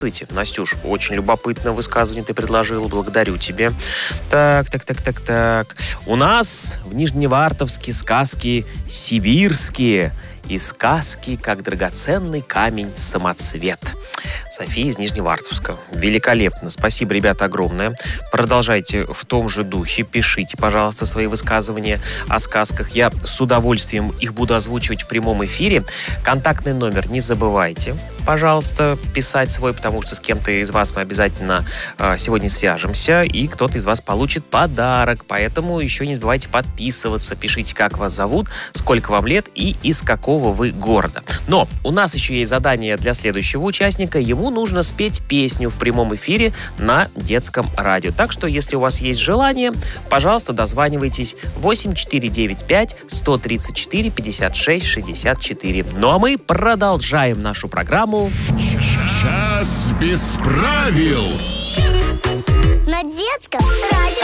Настюш, очень любопытное высказывание ты предложила, благодарю тебе. Так. У нас в Нижневартовске сказки сибирские и сказки, как драгоценный камень-самоцвет. София из Нижневартовска. Великолепно. Спасибо, ребята, огромное. Продолжайте в том же духе. Пишите, пожалуйста, свои высказывания о сказках. Я с удовольствием их буду озвучивать в прямом эфире. Контактный номер не забывайте, пожалуйста, писать свой, потому что с кем-то из вас мы обязательно сегодня свяжемся, и кто-то из вас получит подарок. Поэтому еще не забывайте подписываться. Пишите, как вас зовут, сколько вам лет и из какого вы города. Но у нас еще есть задание для следующего участника. Ему нужно спеть песню в прямом эфире на детском радио. Так что, если у вас есть желание, пожалуйста, дозванивайтесь 8495-134-56-64. Ну а мы продолжаем нашу программу «Час без правил» на детском радио.